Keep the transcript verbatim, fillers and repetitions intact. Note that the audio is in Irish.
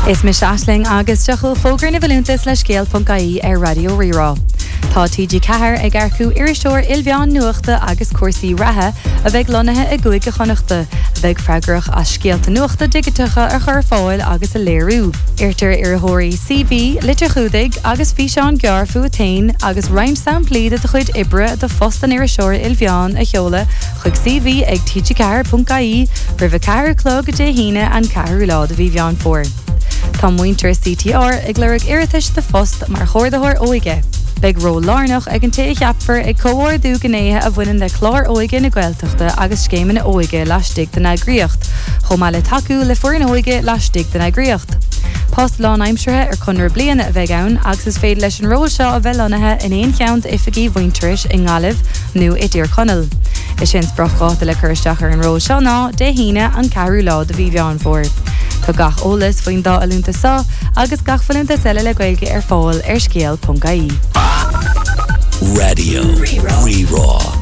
Is me Aisling agus tuchel fógur na bhilúntas le scéal.caí ar Radio Rirá. Tá T G Cahar ag aircú iristeoir ilbheán nuachta agus cuasaí rathe a bheith lonathe i gcuige chonachta, a bheith freagrach a scéalta nuachta digitucha ar chur fáil agus a léirú. Irtar iarthóirí C V, litir chudig agus físeán gear fuatain agus round sound plíad a chuid ibre de fostan iristeoir ilbheán a cheola chug C V ag T G Cahar.caí ribh Cahar clog a dé híine an Cahar lád a bhí bheán fór. Tá muintir C T R ag leirig iritis de fost mar chóirdathir óige. Beg ró lárnach ag an té cheapfar ag cóhar dú gnéthe a bhainean de chlár óige na Gaeltachta agus scéimena óige leistig den agriocht, chomá le taú le fuair an óige leistig den agriocht. Post lá aimimsirthe ar chunir bliana a bheith ann agus is féad leis an ról seo a bheith lonathe in éon cheannt ifigí bhainteris i ngáilibh nó i dtír conal. Is sin sprachgáta le chuirteach ar an ról seo ná de híine an Cahar lád a bhí bheán fór. Tá gach ólas faoin dá alúnta sa agus gach fuilúnta seile le gailge ar fáil ar scéal.caí. Radio Rirá.